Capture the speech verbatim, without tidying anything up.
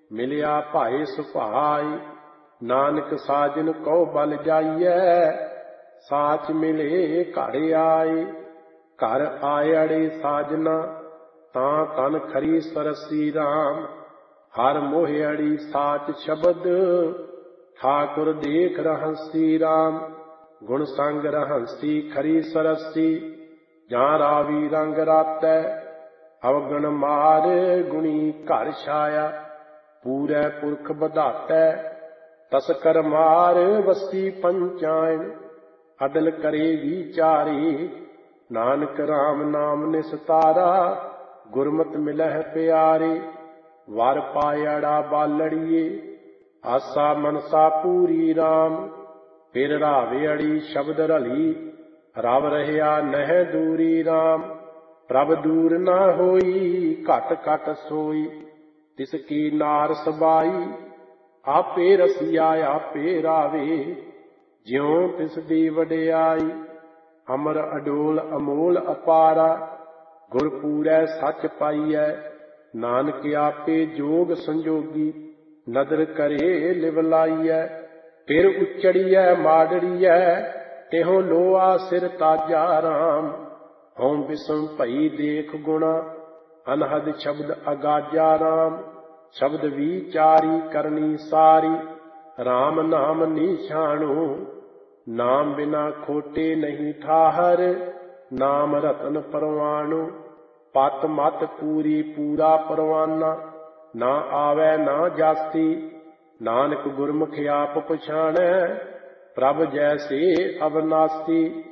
मिलिया भाई सुभाई। नानक साजन कौ बल जाइए, साच मिले घर आए। घर आयड़े साजना, तां तन खरी सरसी राम। हर मोहड़ी साच शब्द, ठाकुर देख रहसी राम। गुण संग रहसी खरी सरसी, जां रावी रंग रातै। अवगण मार गुणी घर छाया, पूरै पुरख बधातै। तस्कर मार वसी पंचायन, अदल करे विचारी। नानक राम नाम निस्तारा, गुरमत मिलह प्यारे। वर पायड़ा बालड़िए, आसा मनसा पूरी राम। फिर रावेड़ी शब्द रली, रव रहया नह दूरी राम। प्रभ दूर न होई, घट घट सोई। तिसकी नार सबाई, आपे रसिया आपे रावे। ज्यों तिसदी वडियाई, अमर अडोल अमोल अपारा। गुर पूरै सच पाइयै, नानक आपे जोग संजोगी। नदर करे लिव लाइयै, फिर उचड़ियै माड़ियै। तिहों लोआ सिर ताजा राम। हों बिसम भई देख गुणा, अनहद शब्द अगाजा राम। शब्द विचारी करनी सारी, राम नाम निछाणु। नाम बिना खोटे नहीं ठाहर, नाम रतन परवाणु। पत मत पूरी पूरा परवाना, ना आवे ना जासी। नानक गुरमुख आप पछाणै, प्रभ जैसे अविनासी।